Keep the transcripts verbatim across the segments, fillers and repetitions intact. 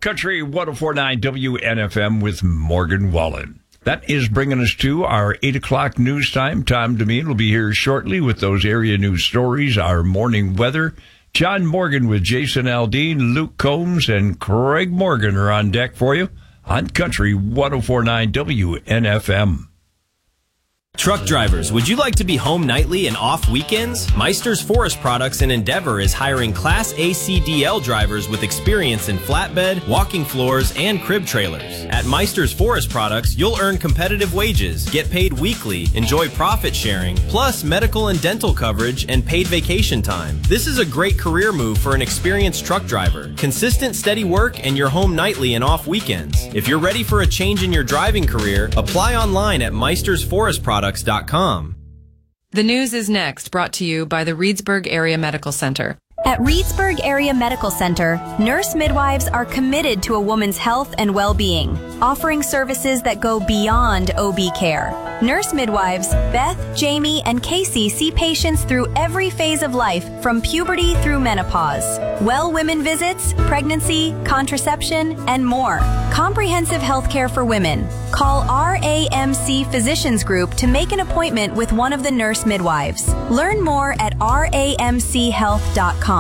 Country one oh four point nine W N F M with Morgan Wallen. That is bringing us to our eight o'clock news time. Tom Demeen will be here shortly with those area news stories, our morning weather. John Morgan with Jason Aldean, Luke Combs, and Craig Morgan are on deck for you on Country one oh four point nine W N F M. Truck drivers, would you like to be home nightly and off weekends? Meister's Forest Products in Endeavor is hiring Class A C D L drivers with experience in flatbed, walking floors, and crib trailers. At Meister's Forest Products, you'll earn competitive wages, get paid weekly, enjoy profit sharing, plus medical and dental coverage and paid vacation time. This is a great career move for an experienced truck driver. Consistent, steady work, and you're home nightly and off weekends. If you're ready for a change in your driving career, apply online at Meister's Forest Products. The news is next, brought to you by the Reedsburg Area Medical Center. At Reedsburg Area Medical Center, nurse midwives are committed to a woman's health and well-being, offering services that go beyond O B care. Nurse midwives Beth, Jamie, and Casey see patients through every phase of life, from puberty through menopause. Well women visits, pregnancy, contraception, and more. Comprehensive health care for women. Call R A M C Physicians Group to make an appointment with one of the nurse midwives. Learn more at R A M C health dot com.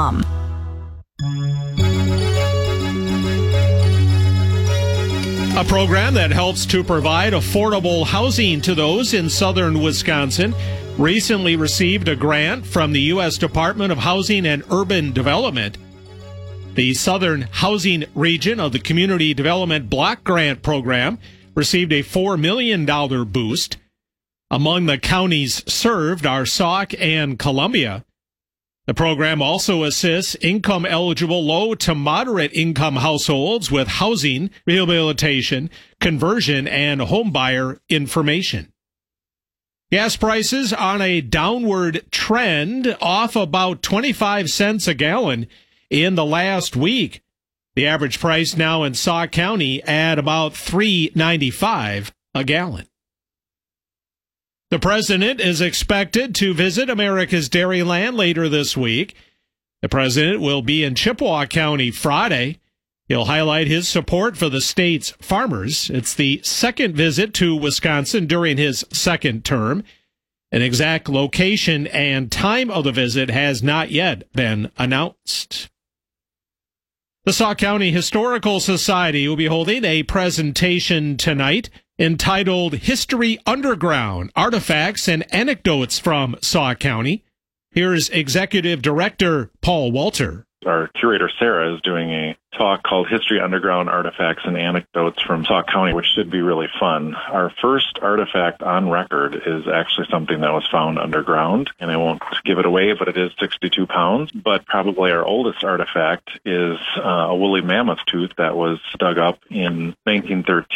A program that helps to provide affordable housing to those in southern Wisconsin recently received a grant from the U S Department of Housing and Urban Development. The Southern Housing Region of the Community Development Block Grant Program received a four million dollars boost. Among the counties served are Sauk and Columbia. The program also assists income-eligible low to moderate-income households with housing, rehabilitation, conversion, and homebuyer information. Gas prices on a downward trend, off about twenty-five cents a gallon in the last week. The average price now in Sauk County at about three ninety-five a gallon. The president is expected to visit America's Dairyland later this week. The president will be in Chippewa County Friday. He'll highlight his support for the state's farmers. It's the second visit to Wisconsin during his second term. An exact location and time of the visit has not yet been announced. The Sauk County Historical Society will be holding a presentation tonight entitled History Underground, Artifacts and Anecdotes from Sauk County. Here's Executive Director Paul Walter. Our curator, Sarah, is doing a talk called History Underground, Artifacts and Anecdotes from Sauk County, which should be really fun. Our first artifact on record is actually something that was found underground, and I won't give it away, but it is sixty-two pounds. But probably our oldest artifact is uh, a woolly mammoth tooth that was dug up in nineteen thirteen.